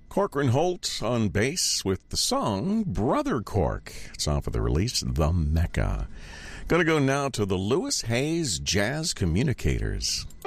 Corcoran Holt on bass with the song Brother Cork. It's off of the release The Mecca. Gonna go now to the Lewis Hayes Jazz Communicators.